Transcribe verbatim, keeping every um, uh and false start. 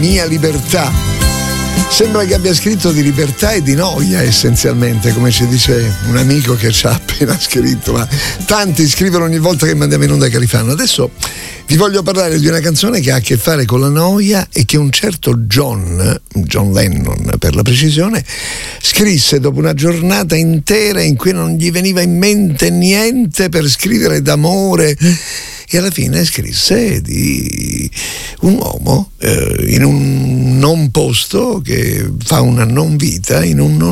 mia libertà. Sembra che abbia scritto di libertà e di noia essenzialmente, come ci dice un amico che ci ha appena scritto, ma tanti scrivono ogni volta che mandiamo in onda Califano. Adesso vi voglio parlare di una canzone che ha a che fare con la noia e che un certo John, John Lennon per la precisione, scrisse dopo una giornata intera in cui non gli veniva in mente niente per scrivere d'amore. E alla fine scrisse di un uomo eh, in un non posto che fa una non vita, in un non